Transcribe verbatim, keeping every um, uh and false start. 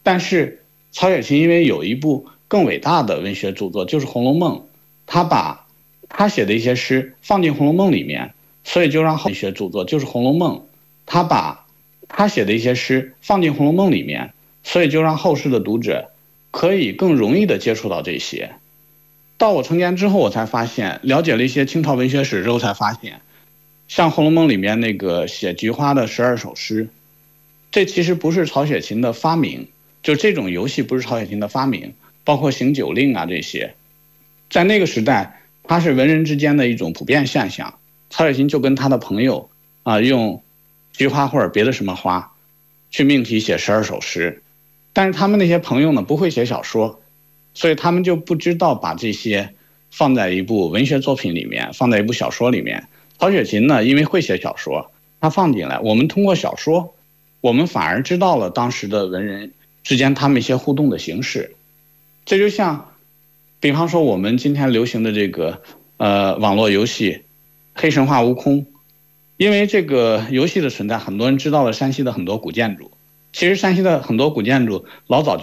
但是曹雪芹因为有一部更伟大的文学著作，就是《红楼梦》，他把他写的一些诗放进《红楼梦》里面，所以就让文学著作就是《红楼梦》，他把他写的一些诗放进《红楼梦》里面，所以就让后世的读者可以更容易的接触到这些。到我成年之后，我才发现，了解了一些清朝文学史之后，才发现，像《红楼梦》里面那个写菊花的十二首诗，这其实不是曹雪芹的发明，就这种游戏不是曹雪芹的发明，包括行酒令啊这些，在那个时代，它是文人之间的一种普遍现象。曹雪芹就跟他的朋友啊，用菊花或者别的什么花去命题写十二首诗，但是他们那些朋友呢，不会写小说，所以他们就不知道把这些放在一部文学作品里面，放在一部小说里面。曹雪芹呢，因为会写小说，他放进来，我们通过小说，我们反而知道了当时的文人之间他们一些互动的形式。这就像比方说我们今天流行的这个呃网络游戏黑神话悟空，因为这个游戏的存在，很多人知道了山西的很多古建筑，其实山西的很多古建筑老早就